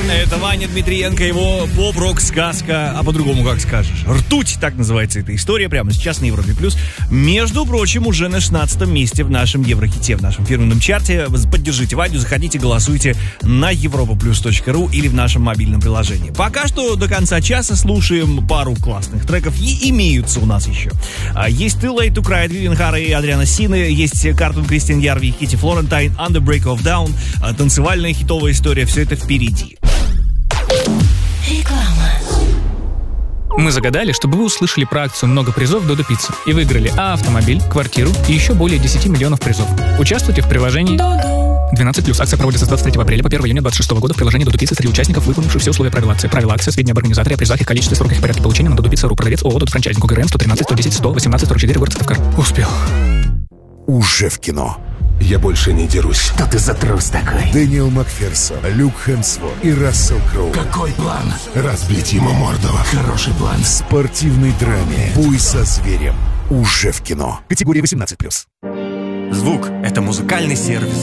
Это Ваня Дмитриенко, его поп-рок сказка, а по-другому как скажешь. «Ртуть», так называется эта история, прямо сейчас на Европе+. Между прочим, уже на 16-м месте в нашем Еврохите, в нашем фирменном чарте. Поддержите Ваню, заходите, голосуйте на europaplus.ru или в нашем мобильном приложении. Пока что до конца часа слушаем пару классных треков, и имеются у нас еще. Есть «Too Late to Cry» от Вивиан Хара и Адриана Сины, есть «Картун» Кристин Ярви и Кити Флорентайн, «On the Break of Dawn», танцевальная хитовая история, все это впереди. Реклама. Мы загадали, чтобы вы услышали про акцию «Много призов Додо Пицца» и выиграли автомобиль, квартиру и еще более 10 миллионов призов. Участвуйте в приложении 12+. Акция проводится с 23 апреля по 1 июня 2026 года в приложении Додо Пицца среди участников, выполнивших все условия правил акции. Правила акции, сведения об организаторе, о призах, их количестве, сроках и порядке получения на Додо Пицца.ру. Продавец ООО «Додо Франчайзинг», УГРН 113 110 118 44, город Сыктывкар. Успел. Уже в кино. Я больше не дерусь. Что ты за трус такой? Дэниел Макферсон, Люк Хемсворт и Рассел Кроу. Какой план? Разбить ему морду. Хороший план. В спортивной драме «Бой со зверем». Уже в кино. Категория 18+. Звук — это музыкальный сервис.